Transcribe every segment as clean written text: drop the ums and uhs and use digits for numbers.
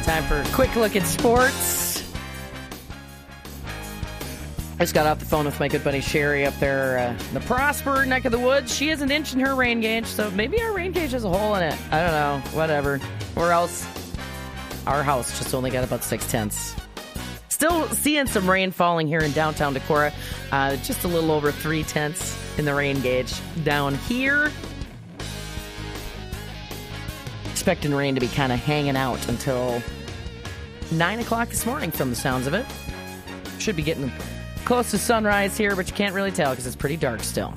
Time for a quick look at sports. I just got off the phone with my good buddy Sherry up there in the Prosper neck of the woods. She isn't inching her rain gauge, so maybe our rain gauge has a hole in it. I don't know. Whatever. Or else our house just only got about 6/10. Still seeing some rain falling here in downtown Decorah. Just a little over 3/10 in the rain gauge down here. Expecting rain to be kind of hanging out until 9 o'clock this morning from the sounds of it. Should be getting close to sunrise here, but you can't really tell because it's pretty dark still.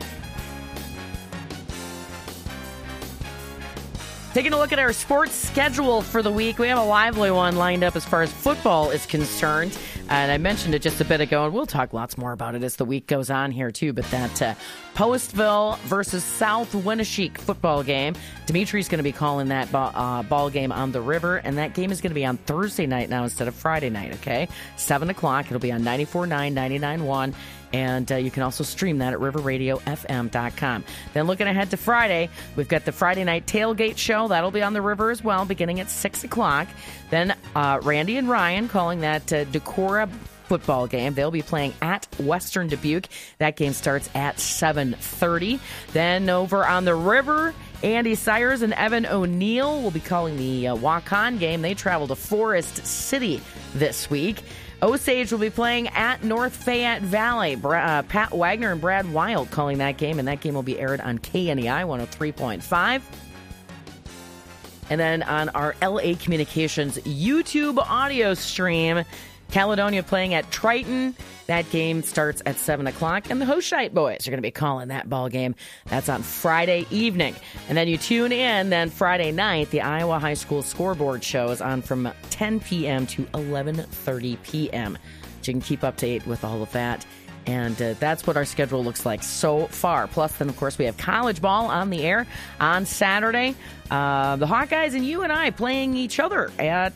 Taking a look at our sports schedule for the week, we have a lively one lined up as far as football is concerned. And I mentioned it just a bit ago, and we'll talk lots more about it as the week goes on here, too. But that Postville versus South Winneshiek football game, Dimitri's going to be calling that ball game on the river, and that game is going to be on Thursday night now instead of Friday night, okay? 7 o'clock. It'll be on 94.9, 99.1. And you can also stream that at riverradiofm.com. Then looking ahead to Friday, we've got the Friday night tailgate show. That'll be on the river as well, beginning at 6 o'clock. Then Randy and Ryan calling that Decorah football game. They'll be playing at Western Dubuque. That game starts at 7:30. Then over on the river, Andy Sires and Evan O'Neill will be calling the walk-on game. They travel to Forest City this week. Osage will be playing at North Fayette Valley. Pat Wagner and Brad Wild calling that game, and that game will be aired on KNEI 103.5. And then on our LA Communications YouTube audio stream, Caledonia playing at Triton. That game starts at 7 o'clock, and the Hoshite boys are going to be calling that ball game. That's on Friday evening. And then you tune in, then Friday night, the Iowa High School scoreboard show is on from 10 p.m. to 11:30 p.m. So you can keep up to date with all of that. And that's what our schedule looks like so far. Plus, then, of course, we have college ball on the air on Saturday. The Hawkeyes and UNI playing each other at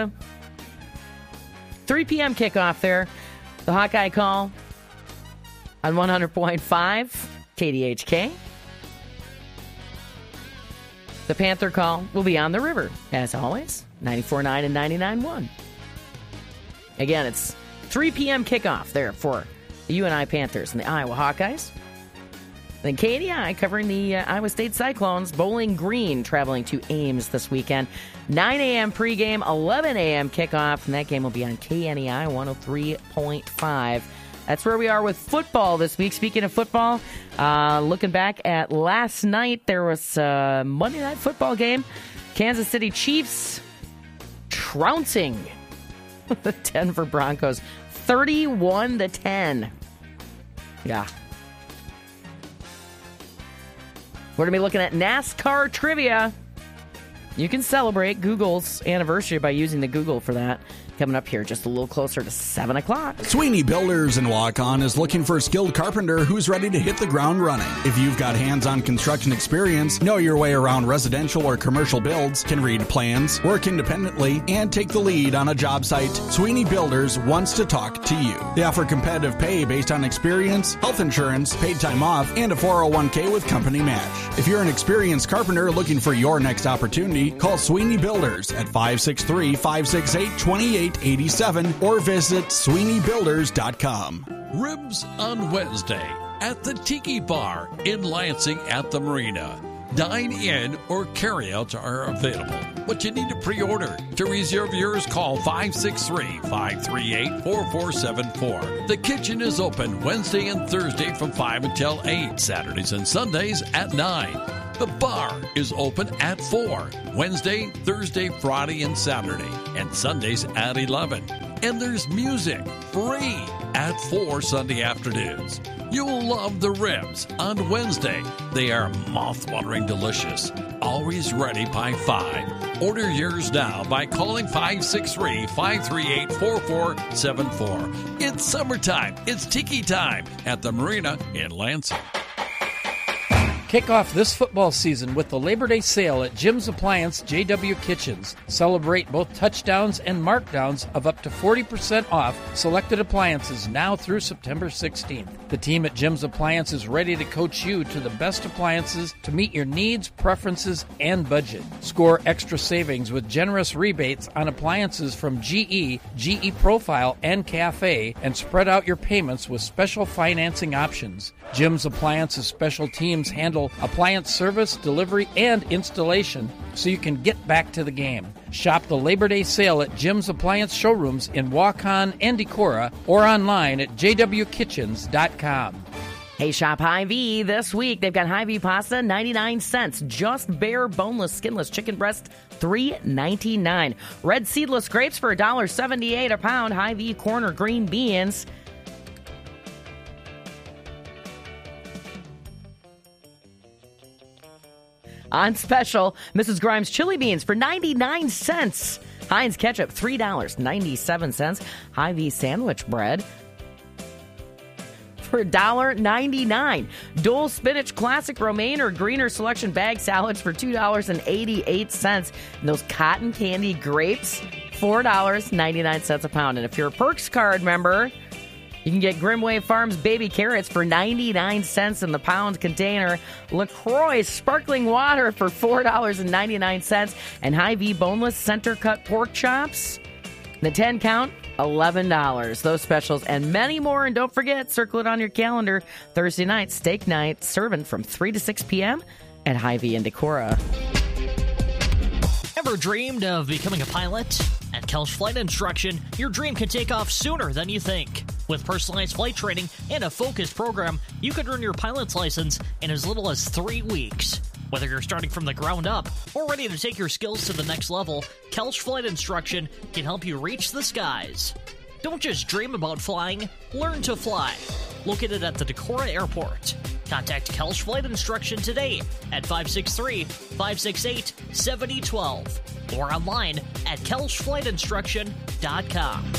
3 p.m. kickoff there. The Hawkeye call on 100.5 KDHK. The Panther call will be on the river, as always, 94.9 and 99.1. Again, it's 3 p.m. kickoff there for the UNI Panthers and the Iowa Hawkeyes. Then KDI covering the Iowa State Cyclones. Bowling Green traveling to Ames this weekend. 9 a.m. pregame, 11 a.m. kickoff, and that game will be on KNEI 103.5. That's where we are with football this week. Speaking of football, looking back at last night, there was a Monday Night Football game. Kansas City Chiefs trouncing the Denver Broncos 31-10. Yeah. We're going to be looking at NASCAR trivia. You can celebrate Google's anniversary by using the Google for that. Coming up here just a little closer to 7 o'clock. Sweeney Builders in Waukon is looking for a skilled carpenter who's ready to hit the ground running. If you've got hands-on construction experience, know your way around residential or commercial builds, can read plans, work independently, and take the lead on a job site, Sweeney Builders wants to talk to you. They offer competitive pay based on experience, health insurance, paid time off, and a 401k with company match. If you're an experienced carpenter looking for your next opportunity, call Sweeney Builders at 563-568-2887 or visit SweeneyBuilders.com. Ribs on Wednesday at the Tiki Bar in Lansing at the Marina. Dine-in or carry-outs are available, but you need to pre-order. To reserve yours, call 563-538-4474. The kitchen is open Wednesday and Thursday from 5 until 8, Saturdays and Sundays at 9. The bar is open at 4, Wednesday, Thursday, Friday, and Saturday, and Sundays at 11. And there's music, free, at 4 Sunday afternoons. You'll love the ribs on Wednesday. They are mouth-watering delicious, always ready by 5. Order yours now by calling 563-538-4474. It's summertime. It's tiki time at the Marina in Lansing. Kick off this football season with the Labor Day sale at Jim's Appliance JW Kitchens. Celebrate both touchdowns and markdowns of up to 40% off selected appliances now through September 16th. The team at Jim's Appliance is ready to coach you to the best appliances to meet your needs, preferences, and budget. Score extra savings with generous rebates on appliances from GE, GE Profile, and Cafe, and spread out your payments with special financing options. Jim's Appliance's special teams handle appliance service, delivery, and installation so you can get back to the game. Shop the Labor Day sale at Jim's Appliance showrooms in Waukon and Decorah or online at jwkitchens.com. Hey, shop Hy-Vee this week. They've got Hy-Vee pasta, 99 cents. Just bare, boneless, skinless chicken breast, $3.99. Red seedless grapes for $1.78 a pound. Hy-Vee corn or green beans. On special, Mrs. Grimes chili beans for 99 cents. Heinz ketchup, $3.97. Hy-Vee sandwich bread for $1.99. Dole spinach classic romaine or greener selection bag salads for $2.88. And those cotton candy grapes, $4.99 a pound. And if you're a Perks card member, you can get Grimway Farms baby carrots for 99 cents in the pound container. LaCroix sparkling water for $4.99. And Hy-Vee boneless center cut pork chops, the 10 count, $11. Those specials and many more. And don't forget, circle it on your calendar. Thursday night, steak night, serving from 3 to 6 p.m. at Hy-Vee in Decorah. Ever dreamed of becoming a pilot? At Kelch Flight Instruction, your dream can take off sooner than you think. With personalized flight training and a focused program, you could earn your pilot's license in as little as 3 weeks. Whether you're starting from the ground up or ready to take your skills to the next level, Kelch Flight Instruction can help you reach the skies. Don't just dream about flying, learn to fly. Located at the Decorah Airport. Contact Kelch Flight Instruction today at 563-568-7012 or online at kelchflightinstruction.com.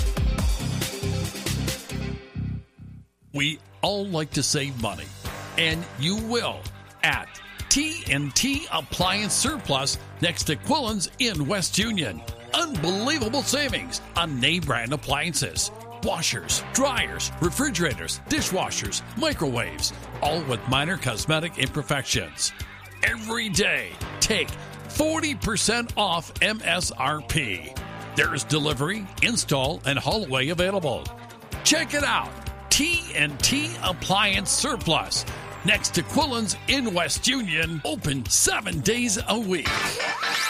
We all like to save money, and you will at T&T Appliance Surplus next to Quillen's in West Union. Unbelievable savings on name brand appliances. Washers, dryers, refrigerators, dishwashers, microwaves, all with minor cosmetic imperfections. Every day, take 40% off MSRP. There's delivery, install, and haul away available. Check it out. T&T Appliance Surplus. Next to Quillen's in West Union, open 7 days a week.